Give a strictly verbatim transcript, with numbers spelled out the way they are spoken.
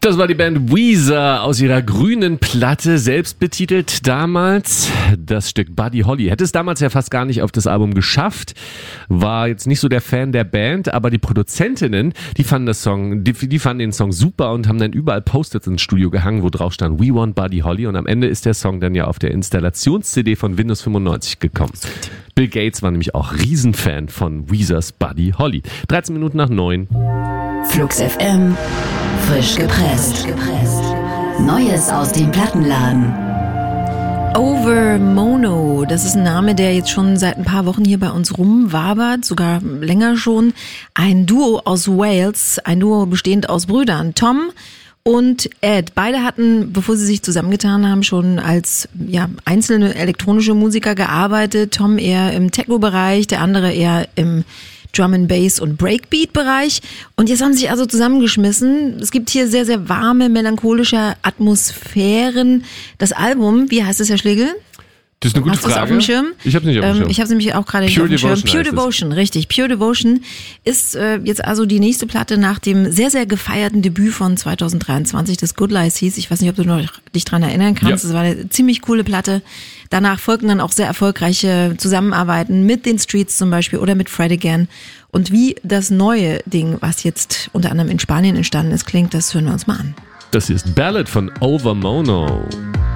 Das war die Band Weezer aus ihrer grünen Platte, selbst betitelt damals. Das Stück Buddy Holly hätte es damals ja fast gar nicht auf das Album geschafft. War jetzt nicht so der Fan der Band, aber die Produzentinnen, die fanden das Song, die, die fanden den Song super und haben dann überall Post-its ins Studio gehangen, wo drauf stand We Want Buddy Holly, und am Ende ist der Song dann ja auf der Installations-C D von Windows fünfundneunzig gekommen. Bill Gates war nämlich auch Riesenfan von Weezers Buddy Holly. dreizehn Minuten nach neun. Flux F M, frisch gepresst. Neues aus dem Plattenladen. Over Mono, das ist ein Name, der jetzt schon seit ein paar Wochen hier bei uns rumwabert, sogar länger schon. Ein Duo aus Wales, ein Duo bestehend aus Brüdern, Tom und Ed. Beide hatten, bevor sie sich zusammengetan haben, schon als ja, einzelne elektronische Musiker gearbeitet. Tom eher im Techno-Bereich, der andere eher im Drum and Bass und Breakbeat-Bereich. Und jetzt haben sie sich also zusammengeschmissen. Es gibt hier sehr, sehr warme, melancholische Atmosphären. Das Album, wie heißt es, Herr Schlegel? Das ist eine gute Hast du es Frage. auf dem Schirm? Ich habe nicht auf dem Schirm. Ähm, ich habe es nämlich auch gerade nicht Pure auf dem Schirm. Devotion Pure heißt Devotion, richtig. Pure Devotion ist äh, jetzt also die nächste Platte nach dem sehr, sehr gefeierten Debüt von zwanzig dreiundzwanzig, das Good Lies hieß. Ich weiß nicht, ob du noch dich dran erinnern kannst. Ja. Das war eine ziemlich coole Platte. Danach folgten dann auch sehr erfolgreiche Zusammenarbeiten mit den Streets zum Beispiel oder mit Fred Again. Und wie das neue Ding, was jetzt unter anderem in Spanien entstanden ist, klingt, das hören wir uns mal an. Das hier ist Ballad von Over Mono.